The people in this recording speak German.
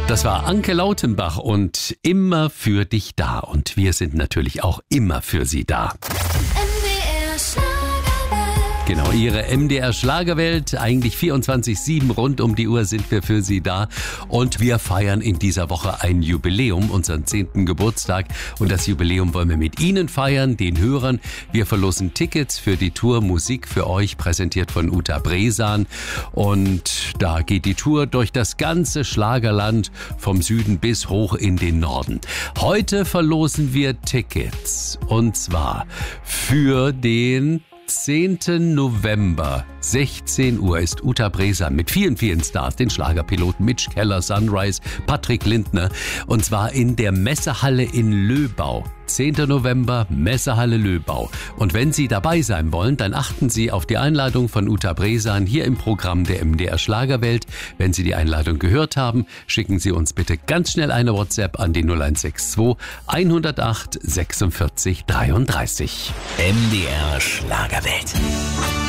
Das war Anke Lautenbach und immer für dich da. Und wir sind natürlich auch immer für Sie da. MDR Schlagerwelt. Genau, Ihre MDR Schlagerwelt. Eigentlich 24/7 rund um die Uhr sind wir für Sie da. Und wir feiern in dieser Woche ein Jubiläum, unseren 10. Geburtstag. Und das Jubiläum wollen wir mit Ihnen feiern, den Hörern. Wir verlosen Tickets für die Tour Musik für euch, präsentiert von Uta Bresan. Und da geht die Tour durch das ganze Schlagerland, vom Süden bis hoch in den Norden. Heute verlosen wir Tickets. Und zwar für den 10. November, 16 Uhr, ist Uta Bresan mit vielen, vielen Stars, den Schlagerpiloten Mitch Keller, Sunrise, Patrick Lindner, und zwar in der Messehalle in Löbau. 10. November, Messehalle Löbau. Und wenn Sie dabei sein wollen, dann achten Sie auf die Einladung von Uta Bresan hier im Programm der MDR Schlagerwelt. Wenn Sie die Einladung gehört haben, schicken Sie uns bitte ganz schnell eine WhatsApp an die 0162 108 46 33. MDR Schlagerwelt.